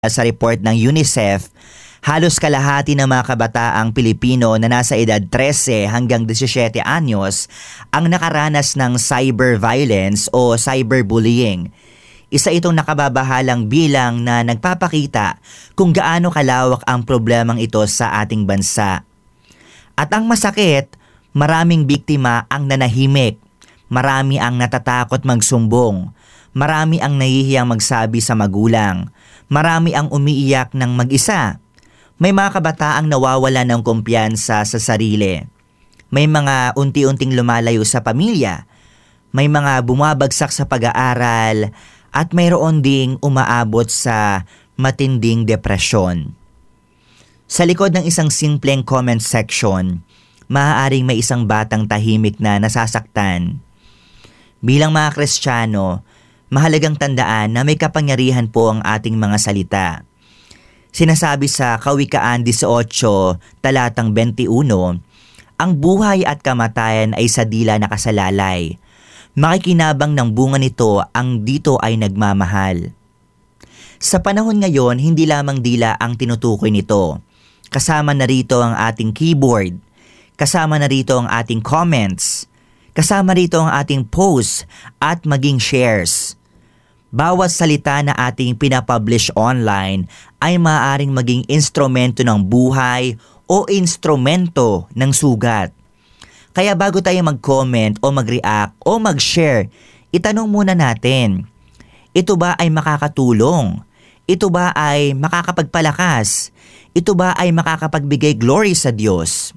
Sa report ng UNICEF, halos kalahati ng mga kabataang Pilipino na nasa edad 13 hanggang 17 anyos ang nakaranas ng cyber violence o cyberbullying. Isa itong nakababahalang bilang na nagpapakita kung gaano kalawak ang problemang ito sa ating bansa. At ang masakit, maraming biktima ang nanahimik, marami ang natatakot magsumbong, marami ang nahihiyang magsabi sa magulang, marami ang umiiyak ng mag-isa. May mga kabataang nawawala ng kumpiyansa sa sarili. May mga unti-unting lumalayo sa pamilya. May mga bumabagsak sa pag-aaral at mayroon ding umaabot sa matinding depresyon. Sa likod ng isang simpleng comment section, maaaring may isang batang tahimik na nasasaktan. Bilang mga Kristiyano, mahalagang tandaan na may kapangyarihan po ang ating mga salita. Sinasabi sa Kawikaan 18, talatang 21, ang buhay at kamatayan ay sa dila nakasalalay. Makikinabang ng bunga nito ang dito ay nagmamahal. Sa panahon ngayon, hindi lamang dila ang tinutukoy nito. Kasama na rito ang ating keyboard. Kasama na rito ang ating comments. Kasama rito ang ating posts at maging shares. Bawat salita na ating pinapublish online ay maaaring maging instrumento ng buhay o instrumento ng sugat. Kaya bago tayo mag-comment o mag-react o mag-share, itanong muna natin, ito ba ay makakatulong? Ito ba ay makakapagpalakas? Ito ba ay makakapagbigay glory sa Diyos?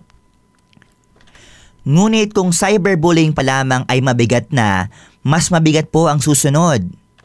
Ngunit kung cyberbullying pa lamang ay mabigat na, mas mabigat po ang susunod.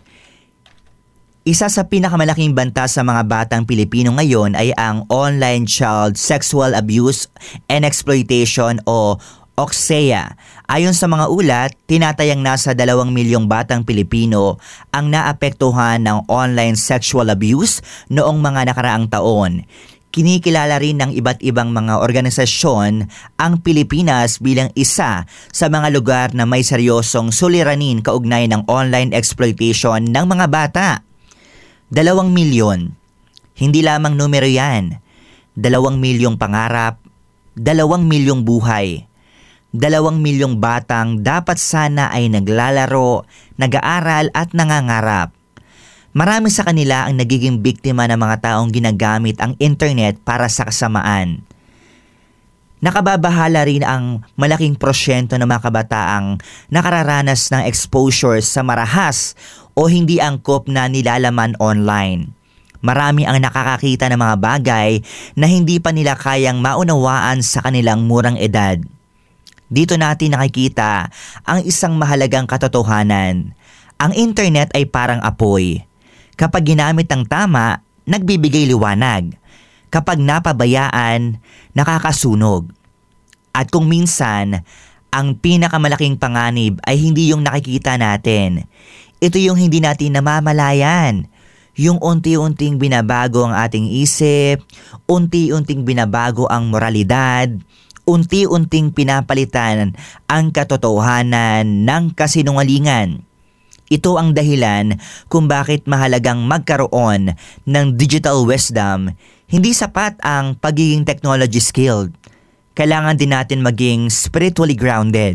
Isa sa pinakamalaking banta sa mga batang Pilipino ngayon ay ang Online Child Sexual Abuse and Exploitation o OCSEA. Ayon sa mga ulat, tinatayang nasa 2 milyong batang Pilipino ang naapektuhan ng online sexual abuse noong mga nakaraang taon. Kinikilala rin ng iba't ibang mga organisasyon ang Pilipinas bilang isa sa mga lugar na may seryosong suliranin kaugnay ng online exploitation ng mga bata. 2 milyon. Hindi lamang numero yan. 2 milyong pangarap, 2 milyong buhay. 2 milyong batang dapat sana ay naglalaro, nag-aaral at nangangarap. Marami sa kanila ang nagiging biktima ng mga taong ginagamit ang internet para sa kasamaan. Nakababahala rin ang malaking porsyento ng mga kabataang nakararanas ng exposure sa marahas o hindi angkop na nilalaman online. Marami ang nakakakita ng mga bagay na hindi pa nila kayang maunawaan sa kanilang murang edad. Dito natin nakikita ang isang mahalagang katotohanan. Ang internet ay parang apoy. Kapag ginamit ng tama, nagbibigay liwanag. Kapag napabayaan, nakakasunog. At kung minsan, ang pinakamalaking panganib ay hindi yung nakikita natin. Ito yung hindi natin namamalayan. Yung unti-unting binabago ang ating isip, unti-unting binabago ang moralidad, unti-unting pinapalitan ang katotohanan ng kasinungalingan. Ito ang dahilan kung bakit mahalagang magkaroon ng digital wisdom. Hindi sapat ang pagiging technology skilled. Kailangan din natin maging spiritually grounded.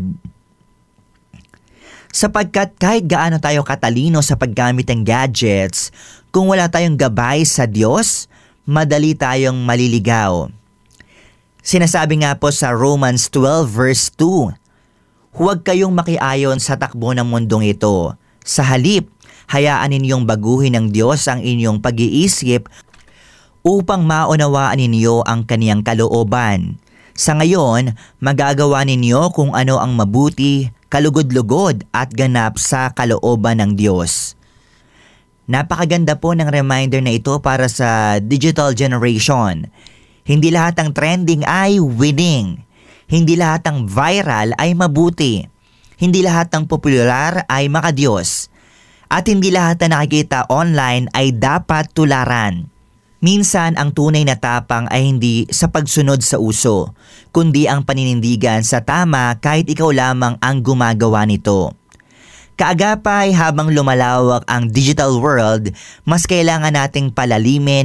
Sapagkat kahit gaano tayo katalino sa paggamit ng gadgets, kung wala tayong gabay sa Diyos, madali tayong maliligaw. Sinasabi nga po sa Romans 12 verse 2, huwag kayong makiayon sa takbo ng mundong ito. Sa halip, hayaan ninyong baguhin ng Diyos ang inyong pag-iisip upang maunawaan ninyo ang kaniyang kalooban. Sa ngayon, magagawa ninyo kung ano ang mabuti, kalugod-lugod at ganap sa kalooban ng Diyos. Napakaganda po ng reminder na ito para sa digital generation. Hindi lahat ng trending ay winning. Hindi lahat ng viral ay mabuti. Hindi lahat ng popular ay makadiyos. At hindi lahat na nakikita online ay dapat tularan. Minsan ang tunay na tapang ay hindi sa pagsunod sa uso, kundi ang paninindigan sa tama kahit ikaw lamang ang gumagawa nito. Kaagapay habang lumalawak ang digital world, mas kailangan nating palalimin